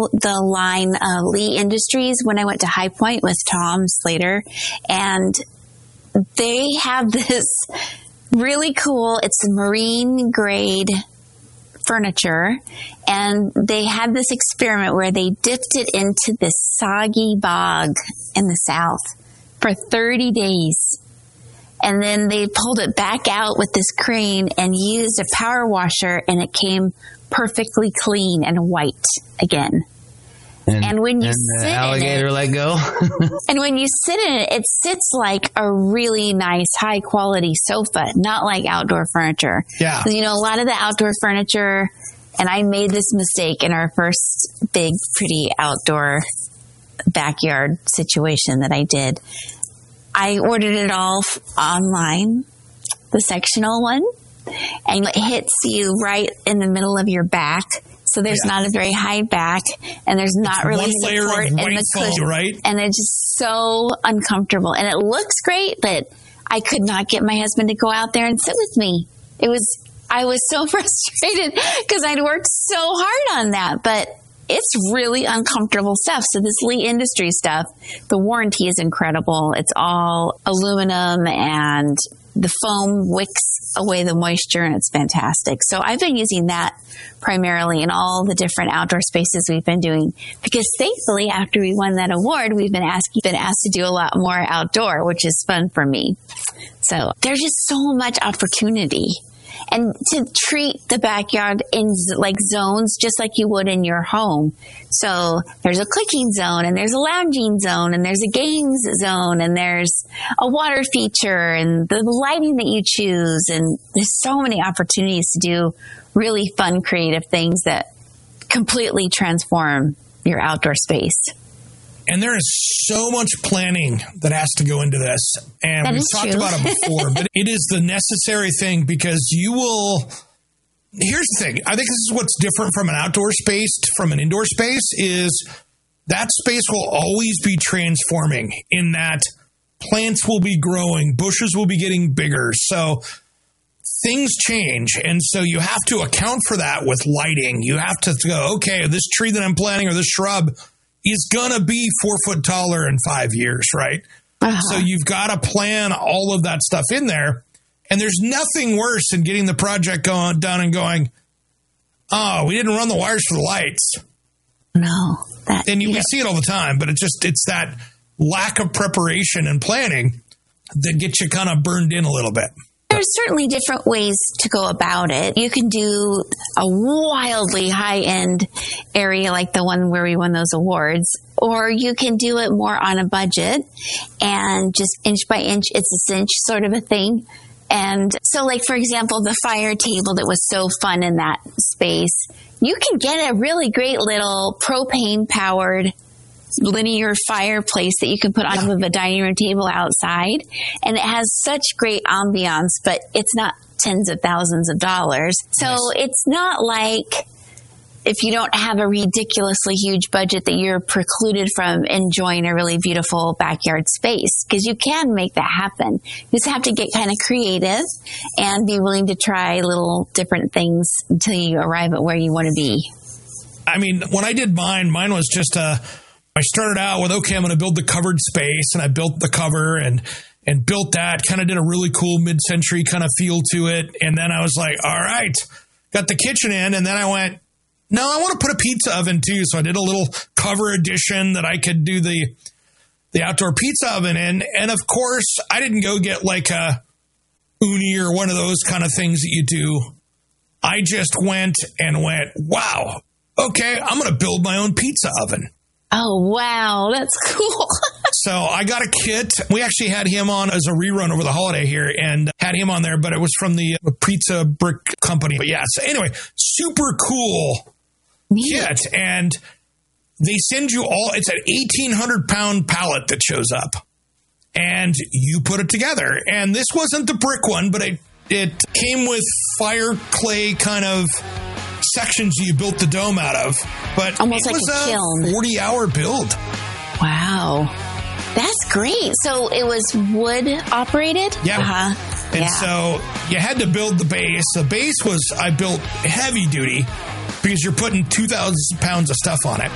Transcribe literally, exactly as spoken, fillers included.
the line of Lee Industries when I went to High Point with Tom Slater, and they have this really cool, it's marine grade furniture, and they had this experiment where they dipped it into this soggy bog in the South for thirty days. And then they pulled it back out with this crane and used a power washer, and it came perfectly clean and white again. And, and when you and sit the alligator in it, let go. and when you sit in it, it sits like a really nice, high quality sofa, not like outdoor furniture. Yeah. You know, a lot of the outdoor furniture, and I made this mistake in our first big, pretty outdoor backyard situation that I did. I ordered it all online, the sectional one, and it hits you right in the middle of your back. So there's yeah. not a very high back, and there's not it's really one layer support of in white the foam, cushion, right? And it's just so uncomfortable. And it looks great, but I could not get my husband to go out there and sit with me. It was, I was so frustrated because I'd worked so hard on that, but it's really uncomfortable stuff. So this Lee Industries stuff, the warranty is incredible. It's all aluminum, and the foam wicks away the moisture, and it's fantastic. So I've been using that primarily in all the different outdoor spaces we've been doing, because thankfully after we won that award, we've been asked, been asked to do a lot more outdoor, which is fun for me. So there's just so much opportunity. And to treat the backyard in like zones, just like you would in your home. So there's a cooking zone, and there's a lounging zone, and there's a games zone, and there's a water feature, and the lighting that you choose. And there's so many opportunities to do really fun, creative things that completely transform your outdoor space. And there is so much planning that has to go into this. And that we've talked true. about it before, but it is the necessary thing, because you will... Here's the thing. I think this is what's different from an outdoor space from an indoor space, is that space will always be transforming, in that plants will be growing, bushes will be getting bigger. So things change. And so you have to account for that with lighting. You have to go, okay, this tree that I'm planting or this shrub is going to be four foot taller in five years, right? Uh-huh. So you've got to plan all of that stuff in there. And there's nothing worse than getting the project going, done and going, oh, we didn't run the wires for the lights. No. That, and you, you we see it all the time, but it's just, it's that lack of preparation and planning that gets you kind of burned in a little bit. There's certainly different ways to go about it. You can do a wildly high-end area like the one where we won those awards, or you can do it more on a budget and just inch by inch, it's a cinch sort of a thing. And so, like, for example, the fire table that was so fun in that space, you can get a really great little propane-powered linear fireplace that you can put on top of a dining room table outside. And it has such great ambiance, but it's not tens of thousands of dollars. So nice. It's not like if you don't have a ridiculously huge budget that you're precluded from enjoying a really beautiful backyard space, because you can make that happen. You just have to get kind of creative and be willing to try little different things until you arrive at where you want to be. I mean, when I did mine, mine was just a, I started out with, okay, I'm going to build the covered space, and I built the cover and, and built that, kind of did a really cool mid-century kind of feel to it. And then I was like, all right, got the kitchen in. And then I went, no, I want to put a pizza oven too. So I did a little cover addition that I could do the, the outdoor pizza oven in. And of course, I didn't go get like a uni or one of those kind of things that you do. I just went and went, wow, okay, I'm going to build my own pizza oven. Oh, wow. That's cool. So I got a kit. We actually had him on as a rerun over the holiday here and had him on there, but it was from the Pizza Brick Company. But yeah, so anyway, super cool Neat. kit. And they send you all, it's an eighteen hundred pound pallet that shows up. And you put it together. And this wasn't the brick one, but it, it came with fire clay kind of sections you built the dome out of, but almost it like was a kiln. a forty hour build. Wow. That's great. So it was wood operated? Yeah. Uh-huh. And yeah. so you had to build the base. The base was, I built heavy duty because you're putting two thousand pounds of stuff on it.